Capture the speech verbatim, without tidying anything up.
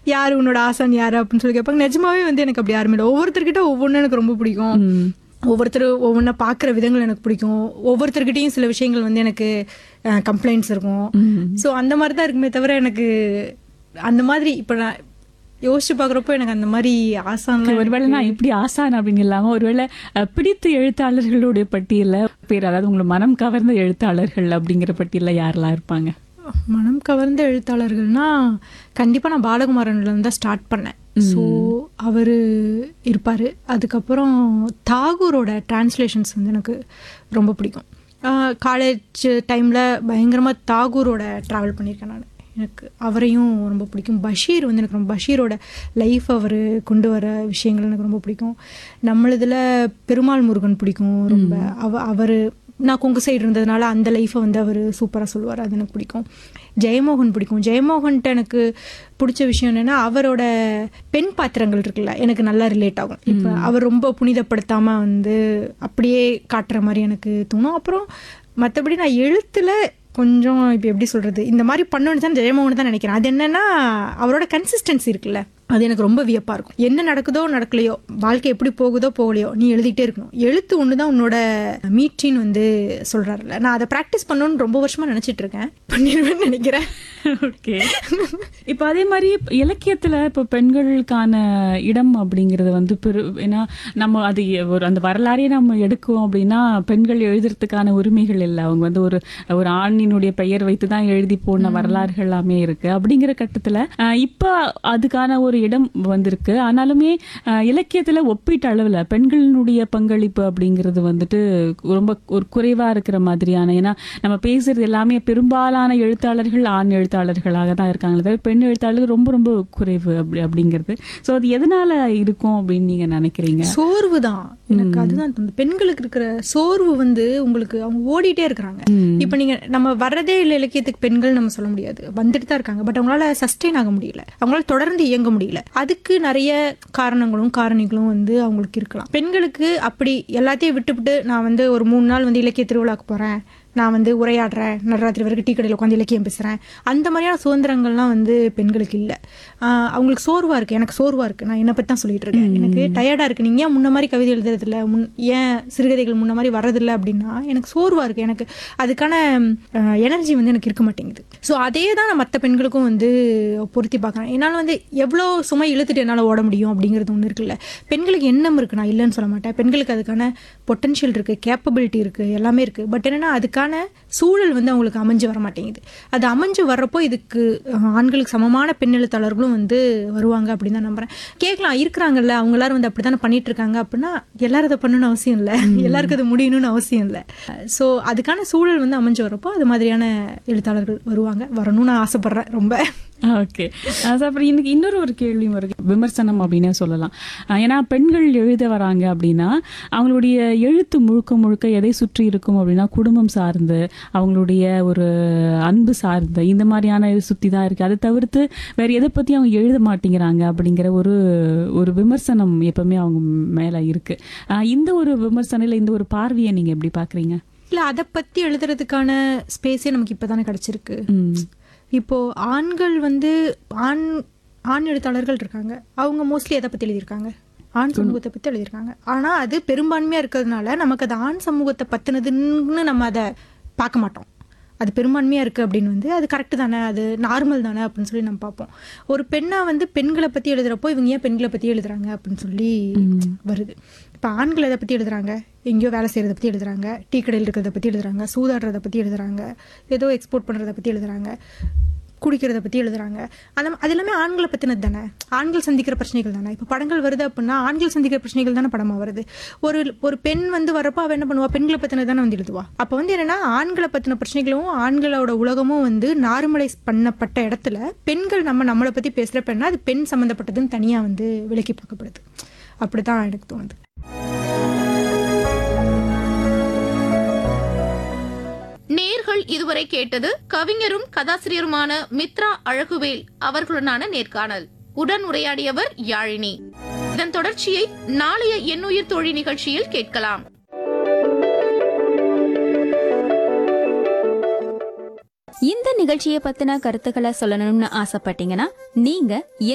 யார் உன்னோட ஆசான் யாரு அப்படின்னு சொல்லி கேட்பாங்க. நிஜமாவே வந்து எனக்கு அப்படி யாருமே இல்லை. ஒவ்வொருத்தர்கிட்ட ஒவ்வொன்றும் எனக்கு ரொம்ப பிடிக்கும். ஒவ்வொருத்தர் ஒவ்வொன்றா பார்க்குற விதங்கள் எனக்கு பிடிக்கும். ஒவ்வொருத்தர்கிட்டையும் சில விஷயங்கள் வந்து எனக்கு கம்ப்ளைண்ட்ஸ் இருக்கும். ஸோ அந்த மாதிரி தான் இருக்குமே தவிர எனக்கு அந்த மாதிரி இப்போ நான் யோசிச்சு பாக்குறப்போ எனக்கு அந்த மாதிரி ஆசான் ஒருவேளை நான் இப்படி ஆசான் அப்படின்னு இல்லாம ஒருவேளை பிடித்த எழுத்தாளர்களுடைய பட்டியல பேர், அதாவது உங்களை மனம் கவர்ந்த எழுத்தாளர்கள் அப்படிங்கிற பட்டியல யாரெல்லாம் இருப்பாங்க? மனம் கவர்ந்த எழுத்தாளர்கள்னா கண்டிப்பா நான் பாலகுமாரன்ல இருந்து தான் ஸ்டார்ட் பண்ணேன். ஸோ அவரு இருப்பாரு. அதுக்கப்புறம் தாகூரோட டிரான்ஸ்லேஷன்ஸ் வந்து எனக்கு ரொம்ப பிடிக்கும். காலேஜ் டைம்ல பயங்கரமா தாகூரோட டிராவல் பண்ணியிருக்கேன் நான். எனக்கு அவரையும் ரொம்ப பிடிக்கும். பஷீர் வந்து எனக்கு ரொம்ப, பஷீரோட லைஃப் அவர் கொண்டு வர விஷயங்கள் எனக்கு ரொம்ப பிடிக்கும். நம்மளதில் பெருமாள் முருகன் பிடிக்கும் ரொம்ப. அவ அவர் நான் கொங்கு சைடு இருந்ததுனால அந்த லைஃப்பை வந்து அவர் சூப்பராக சொல்லுவார், அது எனக்கு பிடிக்கும். ஜெயமோகன் பிடிக்கும். ஜெயமோகன்ட்டு எனக்கு பிடிச்ச விஷயம் என்னென்னா அவரோட பெண் பாத்திரங்கள் இருக்குல்ல எனக்கு நல்லா ரிலேட் ஆகும். இப்போ அவர் ரொம்ப புனிதப்படுத்தாமல் வந்து அப்படியே காட்டுற மாதிரி எனக்கு தோணும். அப்புறம் மற்றபடி நான் எழுத்தில் கொஞ்சம் இப்போ எப்படி சொல்கிறது, இந்த மாதிரி பண்ணணுன்னு தான் ஜெயமோகன் தான் நினைக்கிறேன். அது என்னென்னா அவரோட கன்சிஸ்டன்சி இருக்குல்ல, அது எனக்கு ரொம்ப வியப்பாக இருக்கும். என்ன நடக்குதோ நடக்கலையோ, வாழ்க்கை எப்படி போகுதோ போகலையோ, நீ எழுதிட்டே இருக்கணும். எழுத்து ஒன்று தான் உன்னோட மீட்டின்னு வந்து சொல்கிறாருல்ல. நான் அதை ப்ராக்டிஸ் பண்ணணும்னு ரொம்ப வருஷமாக நினச்சிட்டு இருக்கேன், பண்ணிடுவேன்னு நினைக்கிறேன். ஓகே. இப்போ அதே மாதிரி இலக்கியத்தில் இப்போ பெண்களுக்கான இடம் அப்படிங்கிறது வந்து பெரு, ஏன்னா நம்ம அது ஒரு அந்த வரலாறே நம்ம எடுக்கும் அப்படின்னா பெண்கள் எழுதுறதுக்கான உரிமைகள் இல்லை. அவங்க வந்து ஒரு ஒரு ஆணினுடைய பெயர் வைத்து தான் எழுதி போன வரலாறுகள் எல்லாமே இருக்கு. அப்படிங்கிற கட்டத்தில் இப்போ அதுக்கான ஒரு இடம் வந்திருக்கு. ஆனாலுமே இலக்கியத்துல ஒப்பீட்டு அளவுல பெண்களினுடைய பங்களிப்பு அப்படிங்கிறது வந்துட்டு ரொம்ப ஒரு குறைவா இருக்கிற மாதிரியான, ஏன்னா நம்ம பேசுறது எல்லாமே பெரும்பாலான எழுத்தாளர்கள் ஆண் எழுத்தாளர்களாக தான் இருக்காங்க, பெண் எழுத்தாளர்கள் ரொம்ப ரொம்ப குறைவு அப்படி அப்படிங்கிறது. ஸோ அது எதனால இருக்கும் அப்படின்னு நீங்க நினைக்கிறீங்க? சோர்வு தான் எனக்கு, அதுதான் தோணுது. பெண்களுக்கு இருக்கிற சோர்வு வந்து உங்களுக்கு அவங்க ஓடிட்டே இருக்கிறாங்க. இப்ப நீங்க நம்ம வர்றதே இல்லை இலக்கியத்துக்கு பெண்கள் நம்ம சொல்ல முடியாது, வந்துட்டு தான் இருக்காங்க. பட் அவங்களால சஸ்டெயின் ஆக முடியல, அவங்களால தொடர்ந்து இயங்க முடியல. அதுக்கு நிறைய காரணங்களும் காரணிகளும் வந்து அவங்களுக்கு இருக்கலாம். பெண்களுக்கு அப்படி எல்லாத்தையும் விட்டுவிட்டு நான் வந்து ஒரு மூணு நாள் வந்து இலக்கிய திருவிழாக்கு போறேன், நான் வந்து உரையாடுறேன், நடுராத்திரி வரைக்கும் டீ கடையில் உட்காந்து இலக்கியம் பேசுகிறேன், அந்த மாதிரியான சுதந்திரங்கள்லாம் வந்து பெண்களுக்கு இல்லை. அவங்களுக்கு சோர்வாக இருக்குது, எனக்கு சோர்வாக இருக்குது, நான் என்னை பற்றி தான் சொல்லிட்டு இருக்கேன், எனக்கு டயர்டாக இருக்குது, நீங்கள் ஏன் முன்ன மாதிரி கவிதை எழுதுறதில்ல, முன் ஏன் சிறுகதைகள் முன்ன மாதிரி வர்றதில்லை அப்படின்னா எனக்கு சோர்வாக இருக்குது, எனக்கு அதுக்கான எனர்ஜி வந்து எனக்கு இருக்க மாட்டேங்குது. ஸோ அதே தான் நான் மற்ற பெண்களுக்கும் வந்து பொருத்தி பார்க்குறேன். என்னால் வந்து எவ்வளோ சுமை இழுத்துட்டு என்னால் ஓட முடியும் அப்படிங்கிறது ஒன்று இருக்குல்ல. பெண்களுக்கு எண்ணம் இருக்குது, நான் இல்லைன்னு சொல்ல மாட்டேன். பெண்களுக்கு அதுக்கான பொட்டன்ஷியல் இருக்குது, கேப்பபிலிட்டி இருக்குது, எல்லாமே இருக்குது. பட் என்னென்னா அதுக்கான சூழல் வந்து அவங்களுக்கு அமைஞ்சு வர மாட்டேங்குது. அது அமைஞ்சு வர்றப்போ இதுக்கு ஆண்களுக்கு சமமான பெண் எழுத்தாளர்களும் வந்து வருவாங்க அப்படின்னு தான் நம்புறேன். கேட்கலாம், இருக்கிறாங்கல்ல அவங்க எல்லாரும் வந்து அப்படித்தானே பண்ணிட்டு இருக்காங்க அப்படின்னா எல்லாரும் அதை பண்ணணும்னு அவசியம் இல்லை, எல்லாருக்கும் அது முடியணும்னு அவசியம் இல்லை. ஸோ அதுக்கான சூழல் வந்து அமைஞ்சு வரப்போ அது மாதிரியான எழுத்தாளர்கள் வருவாங்க, வரணும்னு ஆசைப்படுறேன் ரொம்ப. ஓகே. அப்புறம் இன்னைக்கு இன்னொரு ஒரு கேள்வி வருது, விமர்சனம் அப்படின்னே சொல்லலாம். ஏன்னா பெண்கள் எழுத வராங்க அப்படின்னா அவங்களுடைய எழுத்து முழுக்க முழுக்க எதை சுற்றி இருக்கும் அப்படின்னா குடும்பம் சார்ந்து, அவங்களுடைய ஒரு அன்பு சார்ந்து, இந்த மாதிரியான சுற்றி தான் இருக்கு. அதை தவிர்த்து வேற எதை பத்தி அவங்க எழுத மாட்டேங்கிறாங்க அப்படிங்கிற ஒரு ஒரு விமர்சனம் எப்பவுமே அவங்க மேல இருக்கு. இந்த ஒரு விமர்சனம் இல்லை, இந்த ஒரு பார்வையை நீங்க எப்படி பாக்குறீங்க? இல்ல, அதை பத்தி எழுதுறதுக்கான ஸ்பேஸே நமக்கு இப்பதானே கிடைச்சிருக்கு. இப்போ ஆண்கள் வந்து ஆண் ஆண் எழுத்தாளர்கள் இருக்காங்க, அவங்க மோஸ்ட்லி எதை பத்தி எழுதியிருக்காங்க, ஆண் சமூகத்தை பத்தி எழுதியிருக்காங்க. ஆனா அது பெரும்பான்மையா இருக்கிறதுனால நமக்கு அது ஆண் சமூகத்தை பத்தினதுன்னு நம்ம அதை பார்க்க மாட்டோம். அது பெரும்பான்மையா இருக்கு அப்படின்னு வந்து அது கரெக்ட் தானே, அது நார்மல் தானே அப்படின்னு சொல்லி நம்ம பார்ப்போம். ஒரு பெண்ணா வந்து பெண்களை பத்தி எழுதுறப்போ இவங்க ஏன் பெண்களை பத்தி எழுதுறாங்க அப்படின்னு சொல்லி வருது. இப்போ ஆண்கள் எதை பத்தி எழுதுறாங்க, எங்கேயோ வேலை செய்யறதை பத்தி எழுதுறாங்க, டீ கடையில் இருக்கிறத பத்தி எழுதுறாங்க, சூதாடுறதை பத்தி எழுதுறாங்க, ஏதோ எக்ஸ்போர்ட் பண்றதை பத்தி எழுதுறாங்க, குடிக்கிறத பத்தி எழுதுறாங்க. அந்த அது எல்லாமே ஆண்களை பத்தினது தானே, ஆண்கள் சந்திக்கிற பிரச்சனைகள் தானே. இப்போ படங்கள் வருது அப்படின்னா ஆண்கள் சந்திக்கிற பிரச்சனைகள் தானே படமா வருது. ஒரு ஒரு பெண் வந்து வரப்போ அவ என்ன பண்ணுவா, பெண்களை பத்தினது தானே வந்து எழுதுவா. அப்போ வந்து என்னன்னா ஆண்களை பத்தின பிரச்சனைகளும் ஆண்களோட உலகமும் வந்து நார்மலைஸ் பண்ணப்பட்ட இடத்துல பெண்கள் நம்ம நம்மளை பத்தி பேசுற பெண்ணா அது பெண் சம்பந்தப்பட்டதுன்னு தனியா வந்து விலக்கி பார்க்கப்படுது. அப்படிதான் எனக்கு தோணுது. நேர்கள் இதுவரை கேட்டது கவிஞரும் கதாசிரியருமான மித்ரா அழகுவேல் அவர்களுடனான நேர்காணல். உடன் உரையாடியவர் யாழினி. இதன் தொடர்ச்சியை நாளைய எண்ணுயிர் தோழி நிகழ்ச்சியில் கேட்கலாம். இந்த நிகழ்ச்சியை பத்தின கருத்துக்களை சொல்லணும்னு ஆசைப்பட்டீங்கன்னா நீங்க